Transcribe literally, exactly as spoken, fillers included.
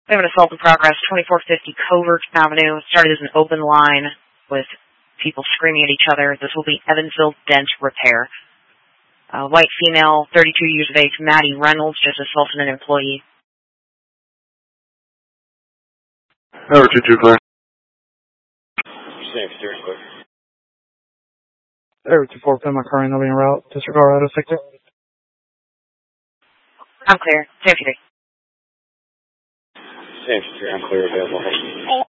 We have an assault in progress, twenty-four fifty Covert Avenue. It started as an open line with people screaming at each other. This will be Evansville Dent Repair. Uh, white female, thirty-two years of age, Maddie Reynolds, just assaulted an employee. Number two two clear. Same, steering clear. Air two four, pin my car in, I'll be en route. Disregard auto sector. I'm clear. Safety three. Same, steering, I'm clear, available.